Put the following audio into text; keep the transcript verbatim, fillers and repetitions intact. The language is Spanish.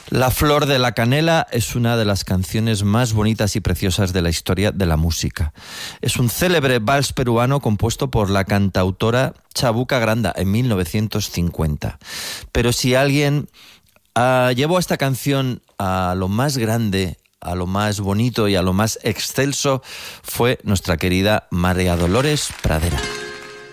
La flor de la canela es una de las canciones más bonitas y preciosas de la historia de la música. Es un célebre vals peruano compuesto por la cantautora Chabuca Granda en mil novecientos cincuenta. Pero si alguien uh, llevó esta canción a lo más grande, a lo más bonito y a lo más excelso, fue nuestra querida María Dolores Pradera.